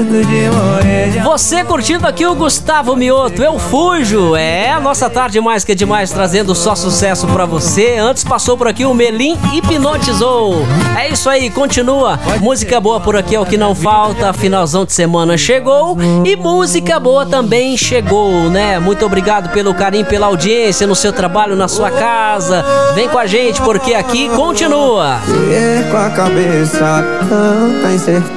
medo de morrer de amor. Você curtindo aqui o Gustavo Mioto, Eu Fujo. É a nossa tarde mais que demais, trazendo só sucesso pra você. Antes passou por aqui o Melim Hipnotizou. É isso aí, continua. Música boa por aqui é o que não falta. Finalzão de semana chegou e música boa também chegou, né? Muito obrigado pelo carinho, pela audiência no seu trabalho, na sua casa. Vem com a gente porque aqui continua. Com a cabeça, tanta incerteza.